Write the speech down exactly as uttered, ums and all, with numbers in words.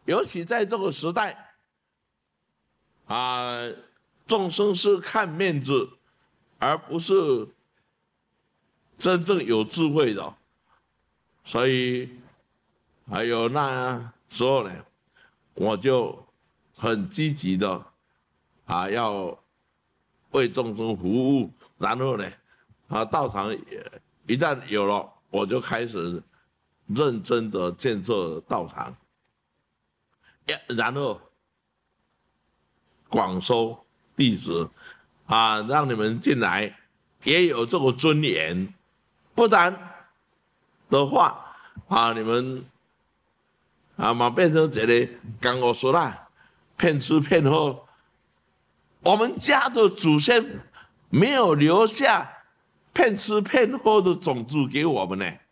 尤其在这个时代，啊，众生是看面子，而不是真正有智慧的。所以，还有那时候呢，我就很积极的啊，要为众生服务。然后呢，啊，道场也一旦有了，我就开始认真的建设道场，然后广收弟子，啊，让你们进来也有这个尊严，不然的话，啊，你们啊嘛变成这个刚我说啦，骗吃骗喝。我们家的祖先没有留下骗吃骗喝的种子给我们呢。